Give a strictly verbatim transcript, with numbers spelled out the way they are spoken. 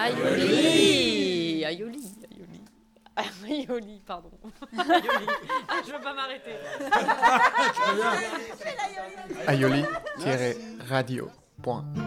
Aioli. Aioli. Aioli. Aioli, pardon. Aioli. Ah, je veux pas m'arrêter. aioli tiret radio point